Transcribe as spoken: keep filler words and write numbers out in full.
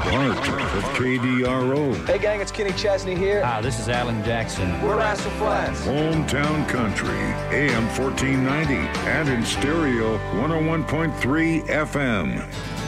heart of K D R O. Hey gang, it's Kenny Chesney here. Hi, this is Alan Jackson. We're Rascal Flatts. Hometown Country, A M fourteen ninety, and in stereo, one oh one point three F M.